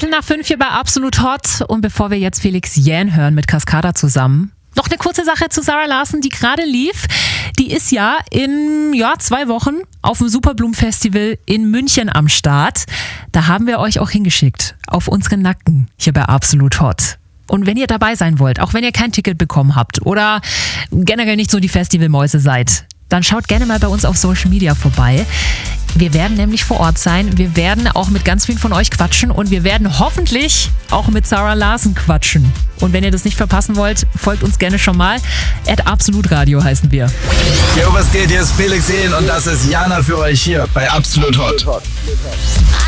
nach 5 hier bei Absolut Hot. Und bevor wir jetzt Felix Jähn hören mit Cascada zusammen, noch eine kurze Sache zu Zara Larsson, die gerade lief. Die ist ja in 2 Wochen auf dem Superblumen-Festival in München am Start. Da haben wir euch auch hingeschickt. Auf unseren Nacken hier bei Absolut Hot. Und wenn ihr dabei sein wollt, auch wenn ihr kein Ticket bekommen habt oder generell nicht so die Festivalmäuse seid, dann schaut gerne mal bei uns auf Social Media vorbei. Wir werden nämlich vor Ort sein. Wir werden auch mit ganz vielen von euch quatschen und wir werden hoffentlich auch mit Zara Larsson quatschen. Und wenn ihr das nicht verpassen wollt, folgt uns gerne schon mal. @absolutradio heißen wir. Jo, was geht? Hier ist Felix Jähn und das ist Jana für euch hier bei Absolut Hot.